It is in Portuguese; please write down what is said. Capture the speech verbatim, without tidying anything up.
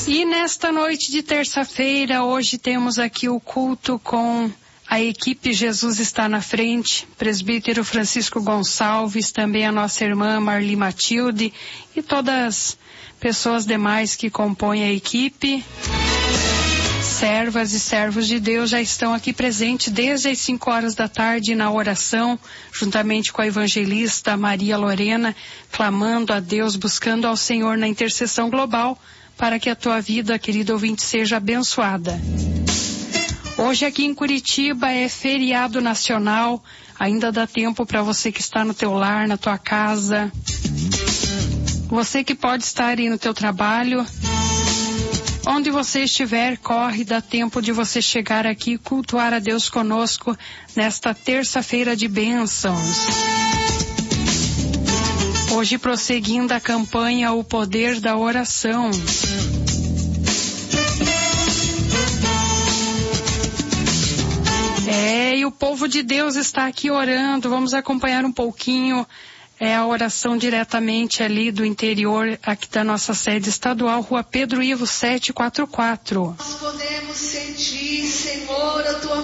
E nesta noite de terça-feira, hoje temos aqui o culto com a equipe Jesus Está na Frente, presbítero Francisco Gonçalves, também a nossa irmã Marli Matilde e todas as pessoas demais que compõem a equipe. Servas e servos de Deus já estão aqui presentes desde as cinco horas da tarde na oração, juntamente com a evangelista Maria Lorena, clamando a Deus, buscando ao Senhor na intercessão global, para que a tua vida, querido ouvinte, seja abençoada. Hoje aqui em Curitiba é feriado nacional, ainda dá tempo para você que está no teu lar, na tua casa, você que pode estar aí no teu trabalho, onde você estiver, corre, dá tempo de você chegar aqui e cultuar a Deus conosco nesta terça-feira de bênçãos. Hoje prosseguindo a campanha O Poder da Oração. É, e o povo de Deus está aqui orando, vamos acompanhar um pouquinho é, a oração diretamente ali do interior, aqui da nossa sede estadual, Rua Pedro Ivo setecentos e quarenta e quatro. Nós podemos sentir, Senhor, a tua